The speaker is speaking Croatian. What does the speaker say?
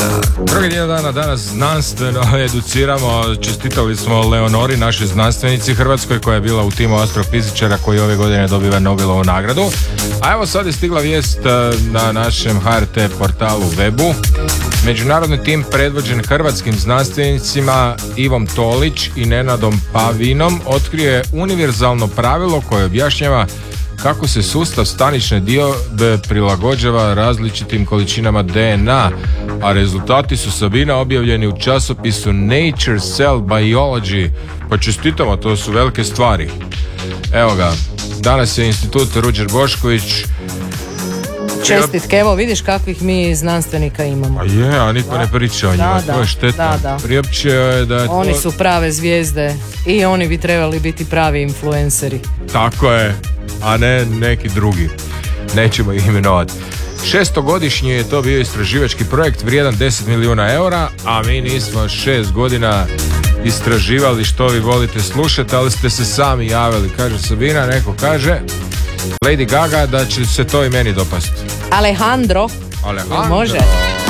Drugi dio dana danas znanstveno educiramo. Čestitali smo Leonori, našoj znanstvenici Hrvatskoj, koja je bila u timu astrofizičara koji ove godine dobiva Nobelovu nagradu. A evo sad je stigla vijest na našem HRT portalu webu. Međunarodni tim predvođen hrvatskim znanstvenicima Ivom Tolić i Nenadom Pavinom otkrije univerzalno pravilo koje objašnjava kako se sustav stanične diobe prilagođava različitim količinama DNA, a rezultati su, Sabina, objavljeni u časopisu Nature Cell Biology. Pa čestitamo, to su velike stvari. Evo ga, danas je institut Ruđer Bošković. Čestitke, evo vidiš kakvih mi znanstvenika imamo. A je, a niko ne priča o njima, to je šteta. Da. Priopćio je da je to... Oni su prave zvijezde i oni bi trebali biti pravi influenceri. Tako je, a ne neki drugi. Nećemo ih imenovati. 6-godišnji je to bio istraživački projekt vrijedan 10 milijuna eura, a mi nismo 6 godina istraživali što vi volite slušati, ali ste se sami javili. Kaže Sabina, neko kaže Lady Gaga da će se to i meni dopasti. Alejandro. Može?